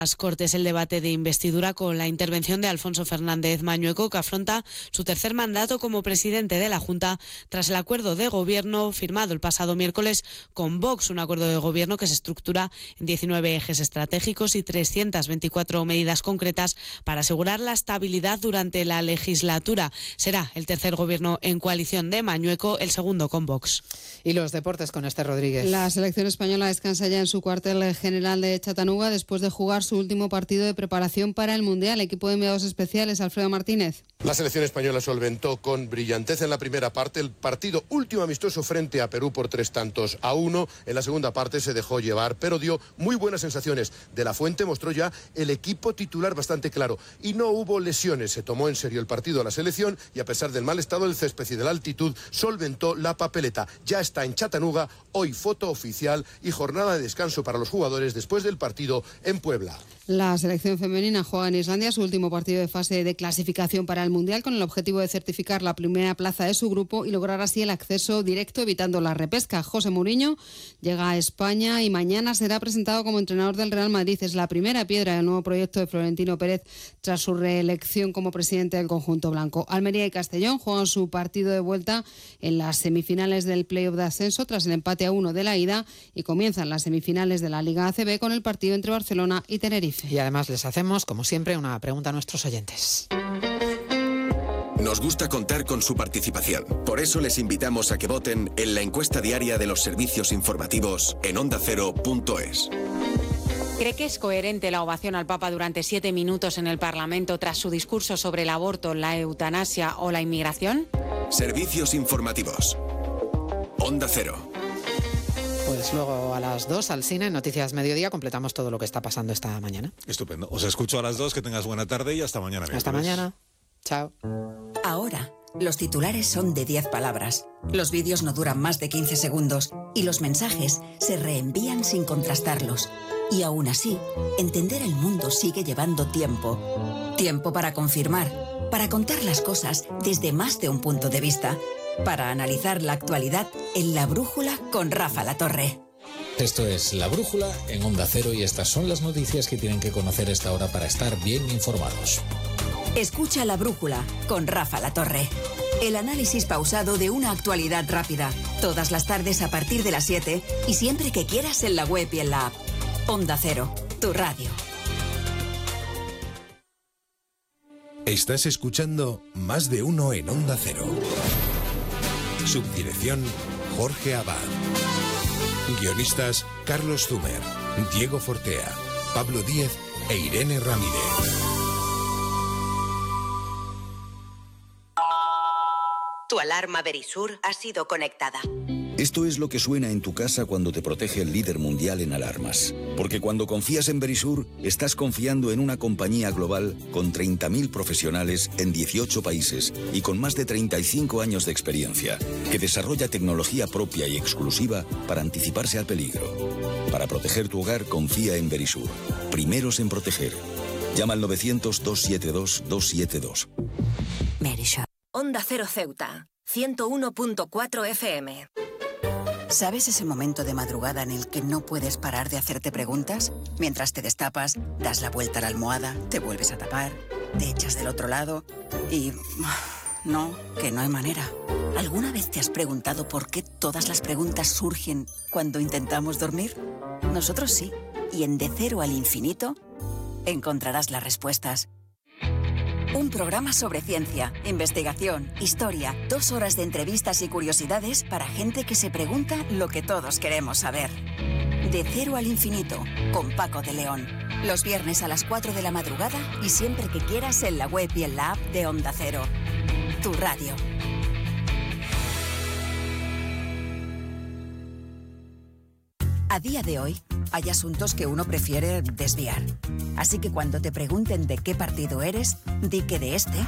Las Cortes el debate de investidura con la intervención de Alfonso Fernández Mañueco, que afronta su tercer mandato como presidente de la Junta tras el acuerdo de gobierno firmado el pasado miércoles con Vox, un acuerdo de gobierno que se estructura en 19 ejes estratégicos y 324 medidas concretas para asegurar la estabilidad durante la legislatura. Será el tercer gobierno en coalición de Mañueco, el segundo con Vox. Y los deportes con Esther Rodríguez. La selección española descansa ya en su cuartel general de Chattanooga después de jugar su último partido de preparación para el Mundial. Equipo de enviados especiales, Alfredo Martínez. La selección española solventó con brillantez en la primera parte el partido último amistoso frente a Perú por 3-1. En la segunda parte se dejó llevar, pero dio muy buenas sensaciones. De la Fuente mostró ya el equipo titular bastante claro y no hubo lesiones. Se tomó en serio el partido a la selección y a pesar del mal estado del césped y de la altitud, solventó la papeleta. Ya está en Chattanooga, hoy foto oficial y jornada de descanso para los jugadores después del partido en Puebla. La selección femenina juega en Islandia su último partido de fase de clasificación para el Mundial con el objetivo de certificar la primera plaza de su grupo y lograr así el acceso directo evitando la repesca. José Mourinho llega a España y mañana será presentado como entrenador del Real Madrid. Es la primera piedra del nuevo proyecto de Florentino Pérez tras su reelección como presidente del conjunto blanco. Almería y Castellón juegan su partido de vuelta en las semifinales del play-off de ascenso tras el empate a 1 de la ida y comienzan las semifinales de la Liga ACB con el partido entre Barcelona y Tenerife. Y además les hacemos, como siempre, una pregunta a nuestros oyentes. Nos gusta contar con su participación. Por eso les invitamos a que voten en la encuesta diaria de los servicios informativos en ondacero.es. ¿Cree que es coherente la ovación al Papa durante 7 minutos en el Parlamento tras su discurso sobre el aborto, la eutanasia o la inmigración? Servicios informativos. Onda Cero. Pues luego a las 2 al cine, Noticias Mediodía, completamos todo lo que está pasando esta mañana. Estupendo. Os escucho a las 2, que tengas buena tarde y hasta mañana. Hasta mañana. Chao. Ahora, los titulares son de 10 palabras. Los vídeos no duran más de 15 segundos y los mensajes se reenvían sin contrastarlos. Y aún así, entender el mundo sigue llevando tiempo. Tiempo para confirmar, para contar las cosas desde más de un punto de vista, para analizar la actualidad en La Brújula con Rafa Latorre. Esto es La Brújula en Onda Cero y estas son las noticias que tienen que conocer a esta hora para estar bien informados. Escucha La Brújula con Rafa Latorre. El análisis pausado de una actualidad rápida. Todas las tardes a partir de las 7 y siempre que quieras en la web y en la app. Onda Cero, tu radio. Estás escuchando Más de Uno en Onda Cero. Subdirección Jorge Abad. Guionistas Carlos Zumer, Diego Fortea, Pablo Díez e Irene Ramírez. Tu alarma Verisur ha sido conectada. Esto es lo que suena en tu casa cuando te protege el líder mundial en alarmas. Porque cuando confías en Verisur, estás confiando en una compañía global con 30.000 profesionales en 18 países y con más de 35 años de experiencia, que desarrolla tecnología propia y exclusiva para anticiparse al peligro. Para proteger tu hogar, confía en Verisur. Primeros en proteger. Llama al 900-272-272. Verisur. Onda Cero Ceuta, 101.4 FM. ¿Sabes ese momento de madrugada en el que no puedes parar de hacerte preguntas? Mientras te destapas, das la vuelta a la almohada, te vuelves a tapar, te echas del otro lado y... No, que no hay manera. ¿Alguna vez te has preguntado por qué todas las preguntas surgen cuando intentamos dormir? Nosotros sí. Y en De Cero al Infinito encontrarás las respuestas. Un programa sobre ciencia, investigación, historia, 2 horas de entrevistas y curiosidades para gente que se pregunta lo que todos queremos saber. De Cero al Infinito, con Paco de León. Los viernes a las 4 de la madrugada y siempre que quieras en la web y en la app de Onda Cero. Tu radio. A día de hoy, hay asuntos que uno prefiere desviar. Así que cuando te pregunten de qué partido eres, di que de este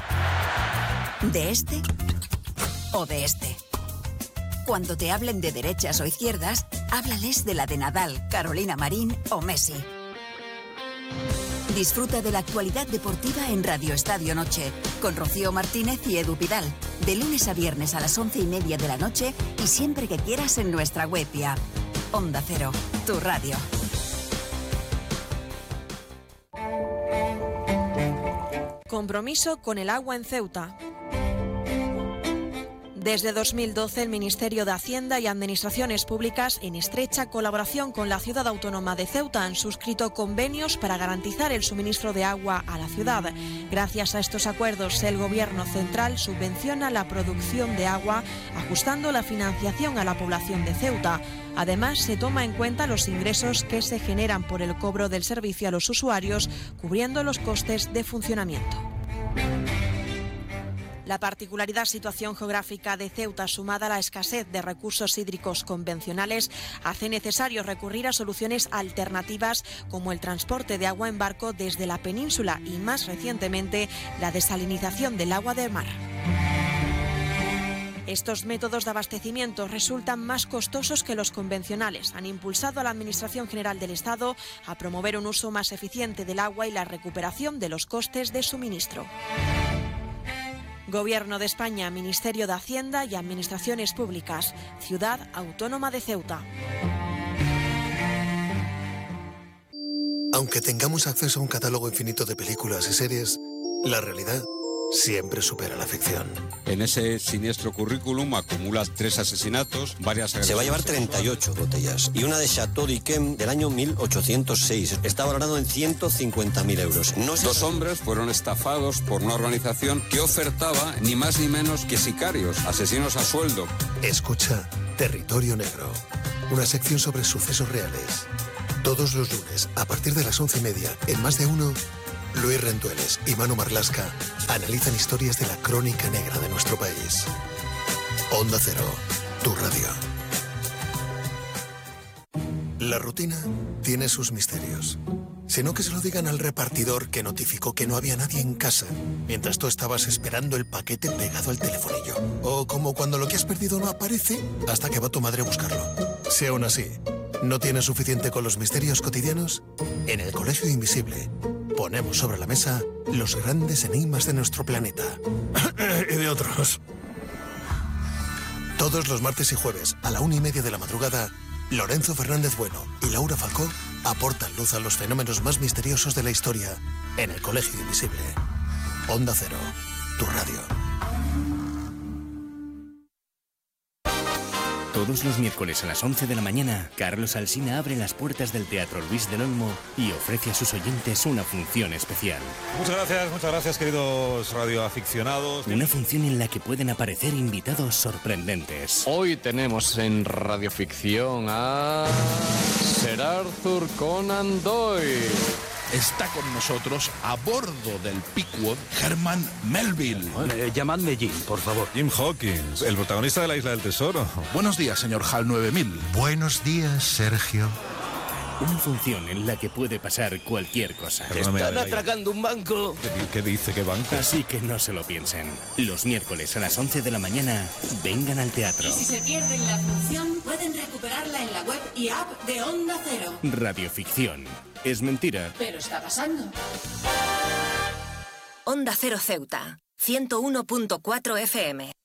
o de este. Cuando te hablen de derechas o izquierdas, háblales de la de Nadal, Carolina Marín o Messi. Disfruta de la actualidad deportiva en Radio Estadio Noche, con Rocío Martínez y Edu Pidal, de lunes a viernes a las 11:30 de la noche y siempre que quieras en nuestra web y app. Onda Cero, tu radio. compromiso con el agua en Ceuta. Desde 2012, el Ministerio de Hacienda y Administraciones Públicas, en estrecha colaboración con la Ciudad Autónoma de Ceuta, han suscrito convenios para garantizar el suministro de agua a la ciudad. Gracias a estos acuerdos, el Gobierno central subvenciona la producción de agua, ajustando la financiación a la población de Ceuta. Además, se toma en cuenta los ingresos que se generan por el cobro del servicio a los usuarios, cubriendo los costes de funcionamiento. La particularidad situación geográfica de Ceuta, sumada a la escasez de recursos hídricos convencionales, hace necesario recurrir a soluciones alternativas como el transporte de agua en barco desde la península y, más recientemente, la desalinización del agua del mar. Estos métodos de abastecimiento resultan más costosos que los convencionales. Han impulsado a la Administración General del Estado a promover un uso más eficiente del agua y la recuperación de los costes de suministro. Gobierno de España, Ministerio de Hacienda y Administraciones Públicas, Ciudad Autónoma de Ceuta. Aunque tengamos acceso a un catálogo infinito de películas y series, la realidad siempre supera la ficción. En ese siniestro currículum acumula 3 asesinatos, varias agresiones. Se va a llevar 38 botellas y una de Chateau d'Yquem del año 1806. Está valorado en 150.000 euros. Dos hombres fueron estafados por una organización que ofertaba ni más ni menos que sicarios, asesinos a sueldo. Escucha Territorio Negro, una sección sobre sucesos reales. Todos los lunes, a partir de las 11:30, en Más de Uno, Luis Rendueles y Manu Marlasca analizan historias de la crónica negra de nuestro país. Onda Cero, tu radio. La rutina tiene sus misterios. Sino que se lo digan al repartidor que notificó que no había nadie en casa mientras tú estabas esperando el paquete pegado al telefonillo. O como cuando lo que has perdido no aparece hasta que va tu madre a buscarlo. Si aún así no tienes suficiente con los misterios cotidianos, en el Colegio Invisible ponemos sobre la mesa los grandes enigmas de nuestro planeta. Y de otros. Todos los martes y jueves a la 1:30 de la madrugada, Lorenzo Fernández Bueno y Laura Falcó aportan luz a los fenómenos más misteriosos de la historia en el Colegio Invisible. Onda Cero, tu radio. Todos los miércoles a las 11 de la mañana, Carlos Alsina abre las puertas del Teatro Luis del Olmo y ofrece a sus oyentes una función especial. Muchas gracias, queridos radioaficionados. Una función en la que pueden aparecer invitados sorprendentes. Hoy tenemos en radioficción a Sir Arthur Conan Doyle. Está con nosotros, a bordo del Pequod, Herman Melville. Llamadme Jim, por favor. Jim Hawkins, el protagonista de La Isla del Tesoro. Buenos días, señor HAL 9000. Buenos días, Sergio. Una función en la que puede pasar cualquier cosa. Están atracando un banco. ¿Qué dice? ¿Qué banco? Así que no se lo piensen. Los miércoles a las 11 de la mañana, vengan al teatro. Y si se pierden la función, pueden recuperarla en la web y app de Onda Cero. Radioficción. Es mentira. Pero está pasando. Onda Cero Ceuta, 101.4 FM.